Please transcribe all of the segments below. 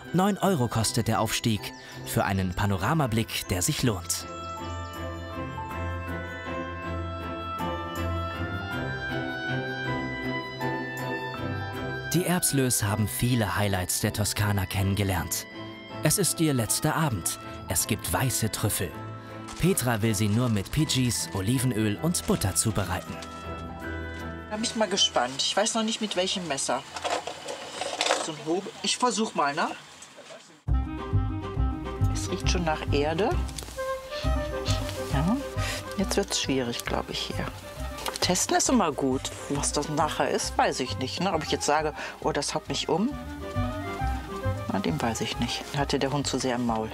9 € kostet der Aufstieg für einen Panoramablick, der sich lohnt. Die Erbslös haben viele Highlights der Toskana kennengelernt. Es ist ihr letzter Abend. Es gibt weiße Trüffel. Petra will sie nur mit Pidgeys, Olivenöl und Butter zubereiten. Da bin ich mal gespannt. Ich weiß noch nicht, mit welchem Messer. So ein Hobel. Ich versuch mal, ne? Es riecht schon nach Erde. Ja. Jetzt wird es schwierig, glaube ich, hier. Testen ist immer gut. Was das nachher ist, weiß ich nicht. Ne? Ob ich jetzt sage, oh, das haut mich um, na, dem weiß ich nicht. Hatte der Hund zu sehr im Maul.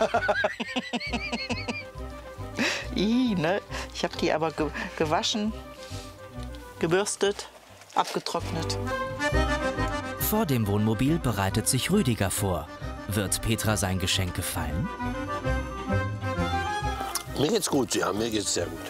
Ne? Ich habe die aber gewaschen, gebürstet, abgetrocknet. Vor dem Wohnmobil bereitet sich Rüdiger vor. Wird Petra sein Geschenk gefallen? Mir geht's gut, ja, mir geht's sehr gut.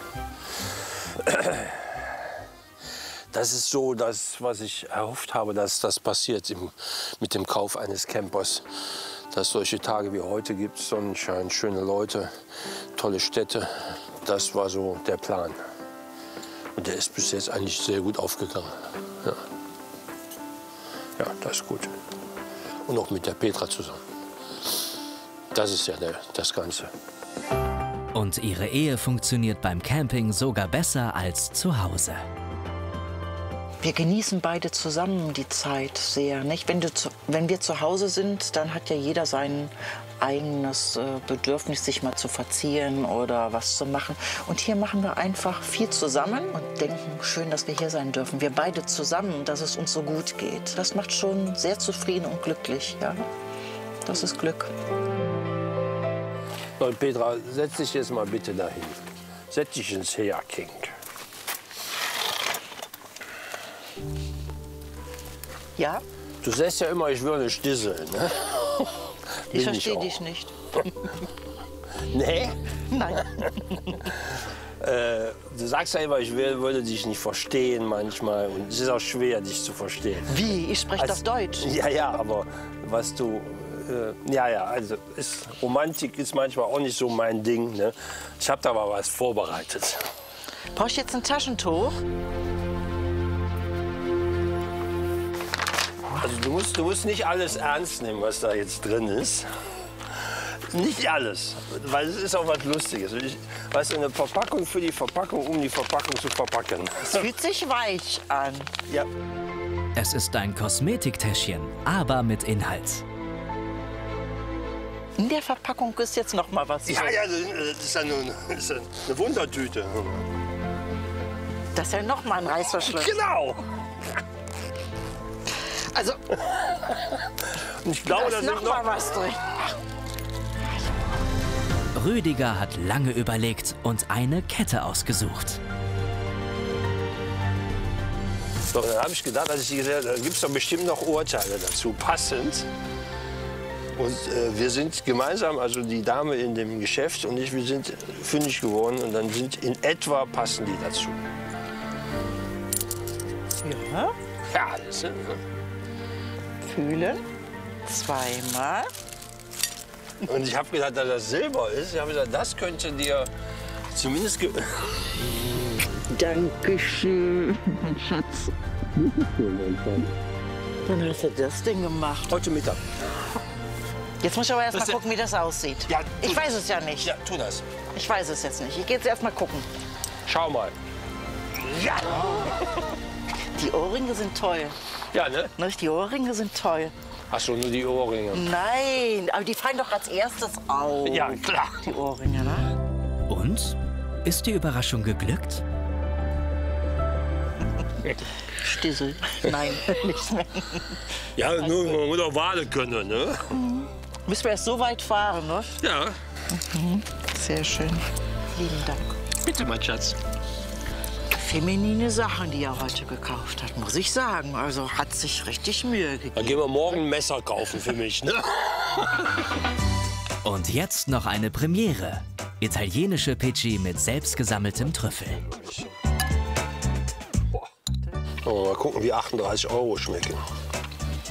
Das ist so das, was ich erhofft habe, dass das passiert mit dem Kauf eines Campers. Dass es solche Tage wie heute gibt, Sonnenschein, schöne Leute, tolle Städte. Das war so der Plan. Und der ist bis jetzt eigentlich sehr gut aufgegangen. Ja, ja, das ist gut. Und auch mit der Petra zusammen. Das ist ja das Ganze. Und ihre Ehe funktioniert beim Camping sogar besser als zu Hause. Wir genießen beide zusammen die Zeit sehr. Nicht? Wenn wir zu Hause sind, dann hat ja jeder sein eigenes Bedürfnis, sich mal zu verziehen oder was zu machen. Und hier machen wir einfach viel zusammen und denken, schön, dass wir hier sein dürfen. Wir beide zusammen, dass es uns so gut geht. Das macht schon sehr zufrieden und glücklich. Ja? Das ist Glück. So, Petra, setz dich jetzt mal bitte dahin. Setz dich ins Heerking. Ja? Du sagst ja immer, ich würde stisseln. Ne? Ich verstehe dich nicht. Nee? Nein. Du sagst ja immer, ich würde dich nicht verstehen manchmal. Und es ist auch schwer, dich zu verstehen. Wie? Ich spreche doch Deutsch. Ja, ja, aber was du... also Romantik ist manchmal auch nicht so mein Ding. Ne? Ich habe da mal was vorbereitet. Brauche ich jetzt ein Taschentuch? Also du musst nicht alles ernst nehmen, was da jetzt drin ist. Nicht alles, weil es ist auch was Lustiges. Weißt du, eine Verpackung für die Verpackung, um die Verpackung zu verpacken. Es fühlt sich weich an. Ja. Es ist ein Kosmetiktäschchen, aber mit Inhalt. In der Verpackung ist jetzt noch mal was. Ja, ja, das ist eine Wundertüte. Das ist ja noch mal ein Reißverschluss. Genau. Also, Und ich glaube, da ist noch mal was drin. Rüdiger hat lange überlegt und eine Kette ausgesucht. So, dann habe ich gedacht, als ich die gesehen habe, da gibt es doch bestimmt noch Urteile dazu, passend. Und wir sind gemeinsam, also die Dame in dem Geschäft und ich, wir sind fündig geworden und dann sind in etwa passen die dazu. Ja. Ja, das ist, Fühlen. Zweimal. Und ich habe gedacht, dass das Silber ist. Ich habe gesagt, das könnte dir zumindest... Dankeschön, mein Schatz. Dann hast du das Ding gemacht. Heute Mittag. Jetzt muss ich aber erst mal gucken, wie das aussieht. Ja, ich weiß es ja nicht. Ja, tu das. Ich weiß es jetzt nicht. Ich gehe jetzt erst mal gucken. Schau mal. Ja! Die Ohrringe sind toll. Ja, ne? Nicht? Die Ohrringe sind toll. Hast du nur die Ohrringe? Nein, aber die fallen doch als erstes auf. Ja, klar. Die Ohrringe, ne? Und? Ist die Überraschung geglückt? Stissel. Nein, nichts mehr. Ja, nur man muss auch warten können, ne? Müssen wir erst so weit fahren, ne? Ja. Sehr schön. Lieben Dank. Bitte, mein Schatz. Feminine Sachen, die er heute gekauft hat, muss ich sagen. Also hat sich richtig Mühe gegeben. Dann gehen wir morgen ein Messer kaufen für mich, ne? Und jetzt noch eine Premiere. Italienische Pidgey mit selbstgesammeltem Trüffel. Mal gucken, wie 38 € schmecken.